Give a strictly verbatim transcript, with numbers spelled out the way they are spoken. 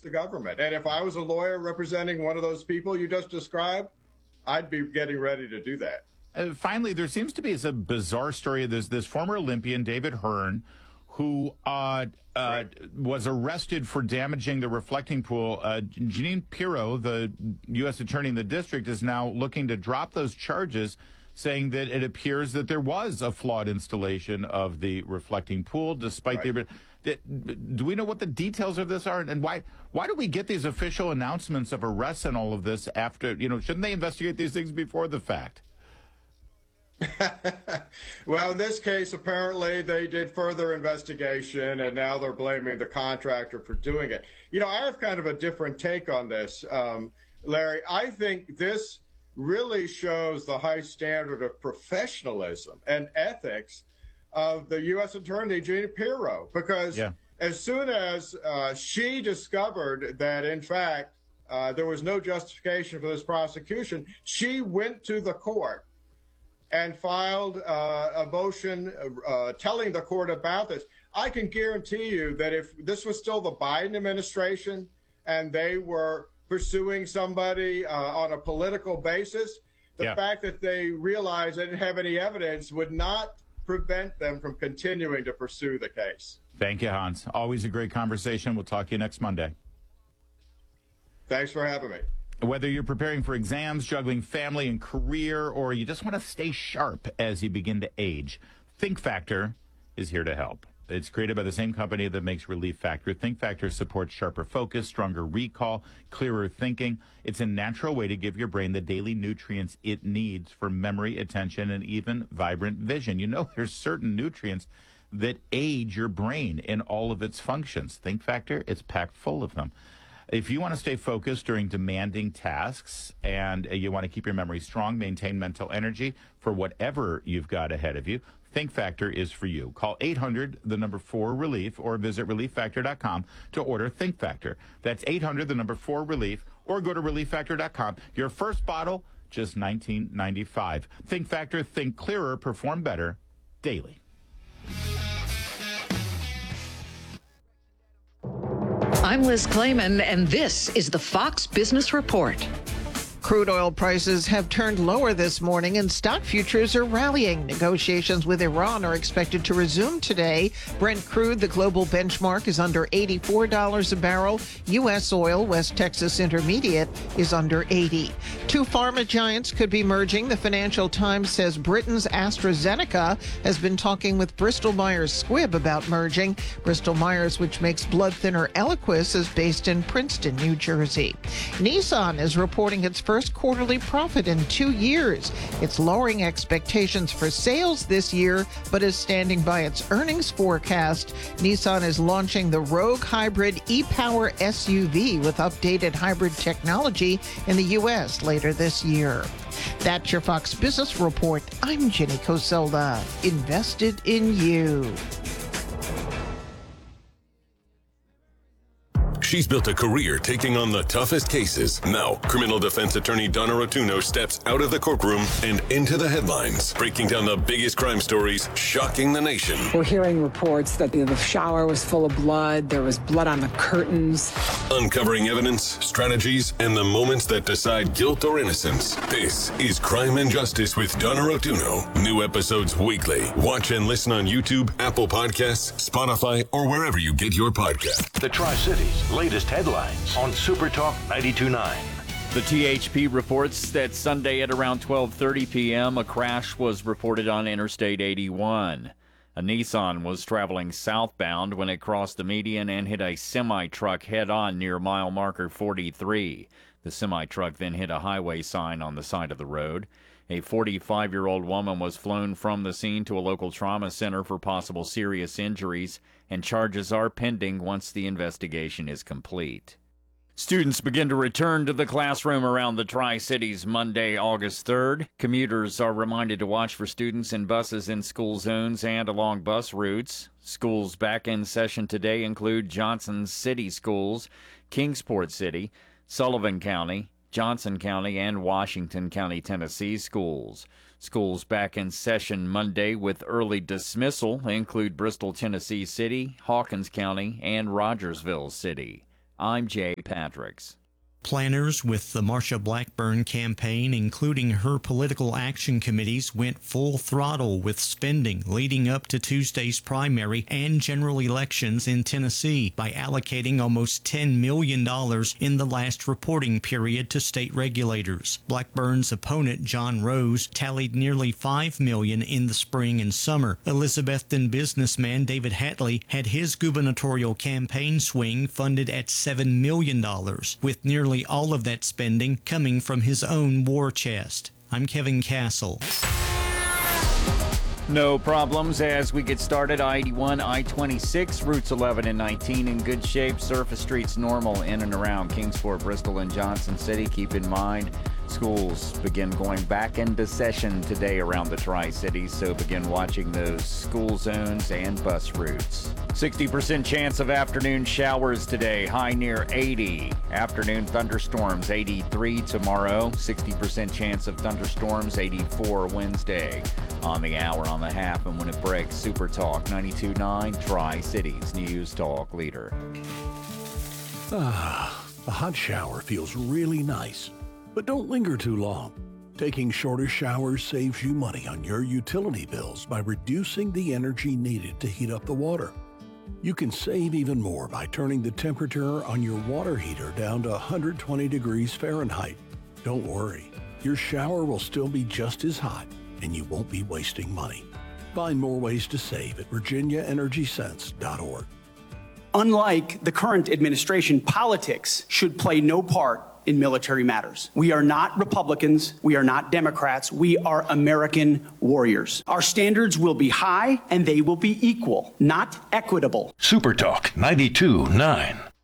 the government. And if I was a lawyer representing one of those people you just described, I'd be getting ready to do that. Uh, finally, there seems to be a bizarre story. There's this former Olympian, David Hearn, who uh, uh, right. was arrested for damaging the reflecting pool. Uh, Jeanine Pirro, the U S attorney in the district, is now looking to drop those charges, saying that it appears that there was a flawed installation of the reflecting pool, despite right. the... Do we know what the details of this are, and why why do we get these official announcements of arrests and all of this after, you know, shouldn't they investigate these things before the fact? Well, in this case, apparently they did further investigation, and now they're blaming the contractor for doing it. You know, I have kind of a different take on this, um, Larry. I think this really shows the high standard of professionalism and ethics of the U S attorney, Jeanine Pirro, because yeah. as soon as uh, she discovered that, in fact, uh, there was no justification for this prosecution, she went to the court and filed uh, a motion uh, telling the court about this. I can guarantee you that if this was still the Biden administration and they were pursuing somebody uh, on a political basis, the yeah. fact that they realized they didn't have any evidence would not prevent them from continuing to pursue the case. Thank you, Hans. Always a great conversation. We'll talk to you next Monday. Thanks for having me. Whether you're preparing for exams, juggling family and career, or you just want to stay sharp as you begin to age, Think Factor is here to help. It's created by the same company that makes Relief Factor. Think Factor supports sharper focus, stronger recall, clearer thinking. It's a natural way to give your brain the daily nutrients it needs for memory, attention, and even vibrant vision. You know, there's certain nutrients that age your brain in all of its functions. Think Factor, it's packed full of them. If you want to stay focused during demanding tasks and you want to keep your memory strong, maintain mental energy for whatever you've got ahead of you, Think Factor is for you. Call eight hundred, the number four, relief, or visit relief factor dot com to order Think Factor. That's eight hundred, the number four, relief, or go to relief factor dot com. Your first bottle, just nineteen ninety-five. Think Factor, think clearer, perform better daily. I'm Liz Clayman, and this is the Fox Business Report. Crude oil prices have turned lower this morning, and stock futures are rallying. Negotiations with Iran are expected to resume today. Brent crude, the global benchmark, is under eighty-four dollars a barrel. U S oil, West Texas Intermediate, is under eighty. Two pharma giants could be merging. The Financial Times says Britain's AstraZeneca has been talking with Bristol Myers Squibb about merging. Bristol Myers, which makes blood thinner Eliquis, is based in Princeton, New Jersey. Nissan is reporting its first First quarterly profit in two years. It's lowering expectations for sales this year, but is standing by its earnings forecast. Nissan is launching the Rogue Hybrid e-Power S U V with updated hybrid technology in the U S later this year. That's your Fox Business Report. I'm Jenny Coselda. Invested in you. She's built a career taking on the toughest cases. Now, criminal defense attorney Donna Rotuno steps out of the courtroom and into the headlines, breaking down the biggest crime stories, shocking the nation. We're hearing reports that the shower was full of blood, there was blood on the curtains. Uncovering evidence, strategies, and the moments that decide guilt or innocence. This is Crime and Justice with Donna Rotuno. New episodes weekly. Watch and listen on YouTube, Apple Podcasts, Spotify, or wherever you get your podcasts. The Tri-Cities latest headlines on Super Talk ninety-two point nine. The T H P reports that Sunday at around twelve thirty p.m., a crash was reported on Interstate eighty-one. A Nissan was traveling southbound when it crossed the median and hit a semi-truck head-on near mile marker forty-three. The semi-truck then hit a highway sign on the side of the road. A forty-five-year-old woman was flown from the scene to a local trauma center for possible serious injuries, and charges are pending once the investigation is complete. Students begin to return to the classroom around the Tri-Cities Monday, August third. Commuters are reminded to watch for students in buses in school zones and along bus routes. Schools back in session today include Johnson City Schools, Kingsport City, Sullivan County, Johnson County, and Washington County, Tennessee schools. Schools back in session Monday with early dismissal include Bristol, Tennessee City, Hawkins County, and Rogersville City. I'm Jay Patricks. Planners with the Marsha Blackburn campaign, including her political action committees, went full throttle with spending leading up to Tuesday's primary and general elections in Tennessee by allocating almost ten million dollars in the last reporting period to state regulators. Blackburn's opponent, John Rose, tallied nearly five million dollars in the spring and summer. Elizabethton businessman David Hatley had his gubernatorial campaign swing funded at seven million dollars, with nearly all of that spending coming from his own war chest. I'm Kevin Castle. No problems as we get started. I eighty-one, I twenty-six, routes eleven and nineteen in good shape. Surface streets normal in and around Kingsport, Bristol, and Johnson City. Keep in mind, schools begin going back into session today around the Tri-Cities, so begin watching those school zones and bus routes. sixty percent chance of afternoon showers today, high near eighty. Afternoon thunderstorms, eighty-three tomorrow. sixty percent chance of thunderstorms, eighty-four Wednesday. On the hour, on the half, and when it breaks, Super Talk ninety-two point nine, Tri-Cities News Talk Leader. Ah, a hot shower feels really nice, but don't linger too long. Taking shorter showers saves you money on your utility bills by reducing the energy needed to heat up the water. You can save even more by turning the temperature on your water heater down to one hundred twenty degrees Fahrenheit. Don't worry, your shower will still be just as hot, and you won't be wasting money. Find more ways to save at virginia energy sense dot org. Unlike the current administration, politics should play no part in military matters. We are not Republicans. We are not Democrats. We are American warriors. Our standards will be high and they will be equal, not equitable. Super Talk ninety-two point nine.